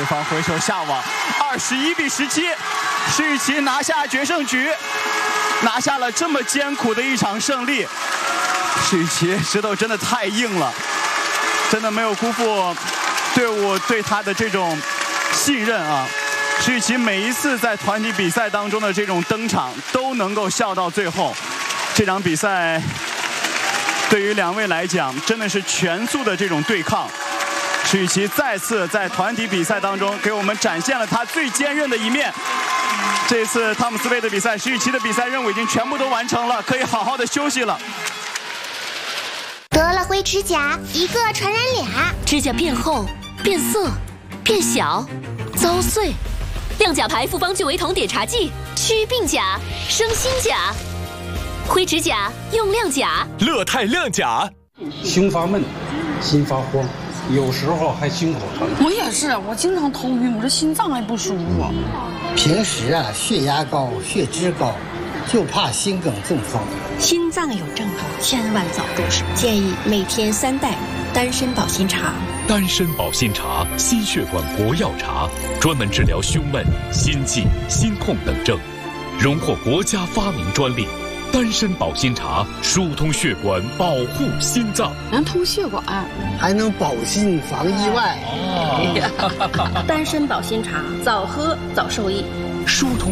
对方回球下网，21-17，石宇奇拿下决胜局，拿下了这么艰苦的一场胜利。石宇奇石头真的太硬了，真的没有辜负队伍对他的这种信任啊！石宇奇每一次在团体比赛当中的这种登场都能够笑到最后。这场比赛对于两位来讲真的是全速的这种对抗。石宇奇再次在团体比赛当中给我们展现了他最坚韧的一面。这次汤姆斯杯的比赛，石宇奇的比赛任务已经全部都完成了，可以好好的休息了。 得了灰指甲，一个传染俩， 指甲变厚、变色、变小、遭碎。亮甲牌复方聚维酮碘茶剂，祛病甲，生新甲。灰指甲用亮甲， 乐泰亮甲。 胸发闷，心发慌，有时候还心口疼。 我也是，我经常头晕，我这心脏还不舒服。 平时啊，血压高、血脂高，就怕心梗中风。 心脏有症状，千万早入手。建议每天3袋丹参保心茶。 丹参保心茶，心血管国药茶，专门治疗胸闷、心悸、心痛等症，荣获国家发明专利。丹参保心茶疏通血管，保护心脏， 能通血管， 还能保心防意外。 丹参保心茶，早喝早受益。 疏通